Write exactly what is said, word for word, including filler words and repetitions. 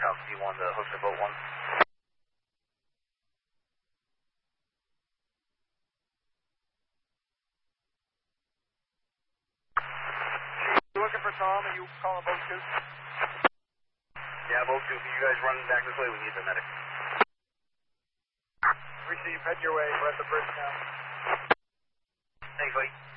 House D one to hook to boat one. You looking for Tom? Are you calling boat two? Yeah, boat two. Can you guys run back this way? We need the medic. Receive, head your way. We're at the bridge now. Thanks, buddy.